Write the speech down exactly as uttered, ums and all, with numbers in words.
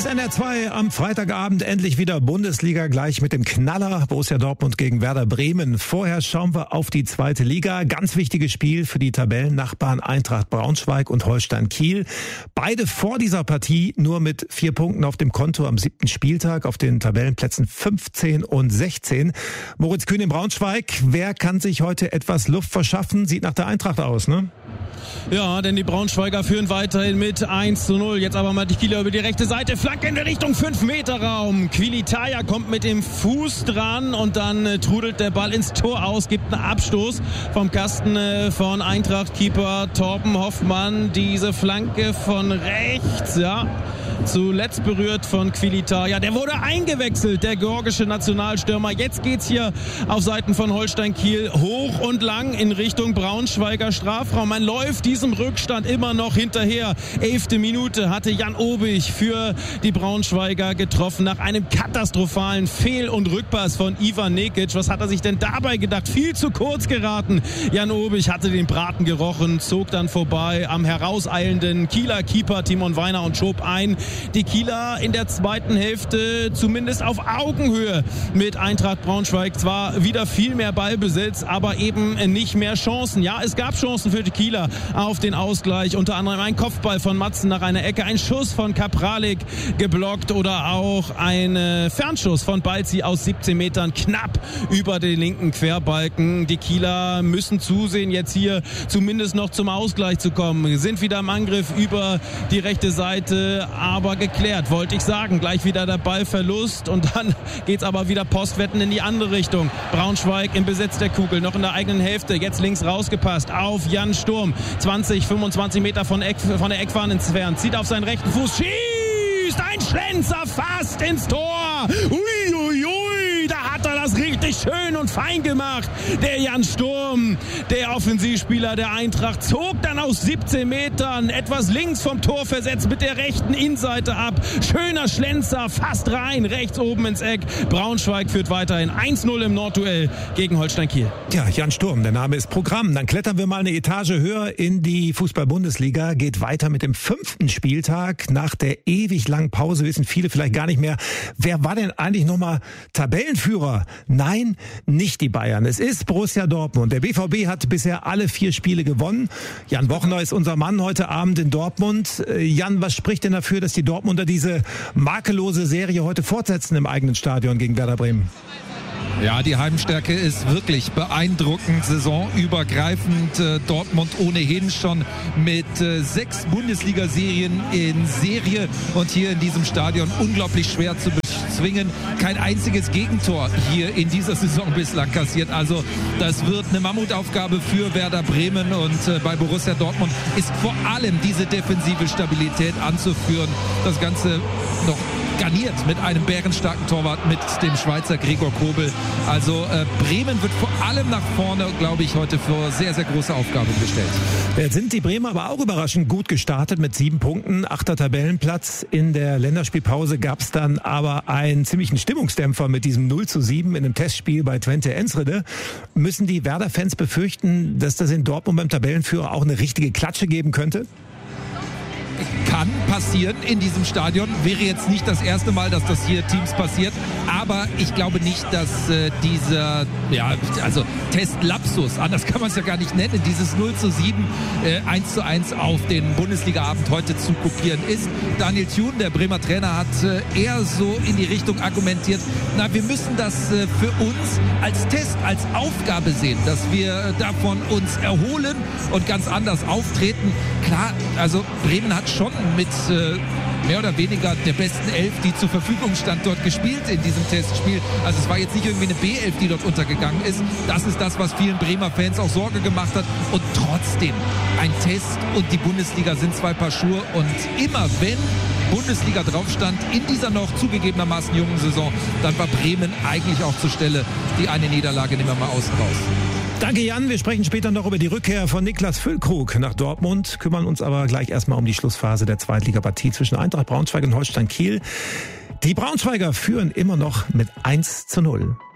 ist N R zwei am Freitagabend endlich wieder Bundesliga, gleich mit dem Knaller Borussia Dortmund gegen Werder Bremen. Vorher schauen wir auf die zweite Liga. Ganz wichtiges Spiel für die Tabellennachbarn Eintracht Braunschweig und Holstein Kiel. Beide vor dieser Partie nur mit vier Punkten auf dem Konto am siebten Spieltag auf den Tabellenplätzen fünfzehn und sechzehn. Moritz Kühn in Braunschweig, wer kann sich heute etwas Luft verschaffen? Sieht nach der Eintracht aus, ne? Ja, denn die Braunschweiger führen weiterhin mit eins zu null. Jetzt aber mal die Kieler über die rechte Seite. Flanke in der Richtung fünf Meter Raum. Quilitaya kommt mit dem Fuß dran und dann äh, trudelt der Ball ins Tor aus. Gibt einen Abstoß vom Kasten äh, von Eintracht-Keeper Torben Hoffmann. Diese Flanke von rechts, ja. Zuletzt berührt von Quilitaya. Der wurde eingewechselt, der georgische Nationalstürmer. Jetzt geht's hier auf Seiten von Holstein Kiel hoch und lang in Richtung Braunschweiger Strafraum. Man läuft diesem Rückstand immer noch hinterher. Elfte Minute hatte Jan Obich für die Braunschweiger getroffen nach einem katastrophalen Fehl- und Rückpass von Ivan Nekic. Was hat er sich denn dabei gedacht? Viel zu kurz geraten. Jan Obich hatte den Braten gerochen, zog dann vorbei am herauseilenden Kieler Keeper Timon Weiner und schob ein. Die Kieler in der zweiten Hälfte zumindest auf Augenhöhe mit Eintracht Braunschweig. Zwar wieder viel mehr Ballbesitz, aber eben nicht mehr Chancen. Ja, es gab Chancen für die Kieler auf den Ausgleich. Unter anderem ein Kopfball von Matzen nach einer Ecke, ein Schuss von Kapralik geblockt oder auch ein Fernschuss von Balzi aus siebzehn Metern knapp über den linken Querbalken. Die Kieler müssen zusehen, jetzt hier zumindest noch zum Ausgleich zu kommen. Sind wieder im Angriff über die rechte Seite, aber geklärt, wollte ich sagen. Gleich wieder der Ballverlust und dann geht's aber wieder postwetten in die andere Richtung. Braunschweig im Besitz der Kugel, noch in der eigenen Hälfte, jetzt links rausgepasst auf Jan Sturm. zwanzig, fünfundzwanzig Meter von, Eck, von der Eckfahne entfernt, zieht auf seinen rechten Fuß, schießt, ein Schlenzer fast ins Tor. Ui, ui, ui, da hat er das richtig schön und fein gemacht. Der Jan Sturm, der Offensivspieler der Eintracht, zog dann aus siebzehn Metern etwas links vom Tor versetzt mit der rechten Innenseite ab. Schöner Schlenzer, fast rein, rechts oben ins Eck. Braunschweig führt weiterhin eins zu null im Nordduell gegen Holstein Kiel. Ja, Jan Sturm, der Name ist Programm. Dann klettern wir mal eine Etage höher in die Fußball-Bundesliga. Geht weiter mit dem fünften Spieltag. Nach der ewig langen Pause wissen viele vielleicht gar nicht mehr, wer war denn eigentlich nochmal Tabellenführer? Nein, nicht die Bayern. Es ist Borussia Dortmund. Der B V B hat bisher alle vier Spiele gewonnen. Jan Bochner ist unser Mann heute Abend in Dortmund. Jan, was spricht denn dafür, dass die Dortmunder diese makellose Serie heute fortsetzen im eigenen Stadion gegen Werder Bremen? Ja, die Heimstärke ist wirklich beeindruckend, saisonübergreifend. Äh, Dortmund ohnehin schon mit äh, sechs Bundesliga-Serien in Serie und hier in diesem Stadion unglaublich schwer zu bezwingen. Kein einziges Gegentor hier in dieser Saison bislang kassiert. Also das wird eine Mammutaufgabe für Werder Bremen und äh, bei Borussia Dortmund ist vor allem diese defensive Stabilität anzuführen. Das Ganze noch garniert mit einem bärenstarken Torwart, mit dem Schweizer Gregor Kobel. Also äh, Bremen wird vor allem nach vorne, glaube ich, heute für sehr, sehr große Aufgaben gestellt. Jetzt sind die Bremer aber auch überraschend gut gestartet mit sieben Punkten, achter Tabellenplatz. In der Länderspielpause gab es dann aber einen ziemlichen Stimmungsdämpfer mit diesem null zu sieben in einem Testspiel bei Twente Enschede. Müssen die Werder-Fans befürchten, dass das in Dortmund beim Tabellenführer auch eine richtige Klatsche geben könnte? Kann passieren in diesem Stadion. Wäre jetzt nicht das erste Mal, dass das hier Teams passiert. Aber ich glaube nicht, dass äh, dieser ja, also Test-Lapsus, anders kann man es ja gar nicht nennen, dieses null zu sieben, äh, eins zu eins auf den Bundesliga-Abend heute zu kopieren ist. Daniel Thune, der Bremer Trainer, hat äh, eher so in die Richtung argumentiert, na, wir müssen das äh, für uns als Test, als Aufgabe sehen, dass wir davon uns erholen und ganz anders auftreten. Klar, also Bremen hat schon mit äh, mehr oder weniger der besten Elf, die zur Verfügung stand, dort gespielt in diesem Testspiel. Also es war jetzt nicht irgendwie eine B elf, die dort untergegangen ist. Das ist das, was vielen Bremer Fans auch Sorge gemacht hat. Und trotzdem, ein Test und die Bundesliga sind zwei Paar Schuhe. Und immer wenn Bundesliga drauf stand, in dieser noch zugegebenermaßen jungen Saison, dann war Bremen eigentlich auch zur Stelle. Die eine Niederlage nehmen wir mal außen raus. Danke, Jan. Wir sprechen später noch über die Rückkehr von Niklas Füllkrug nach Dortmund, kümmern uns aber gleich erstmal um die Schlussphase der Zweitligapartie zwischen Eintracht Braunschweig und Holstein Kiel. Die Braunschweiger führen immer noch mit eins zu null.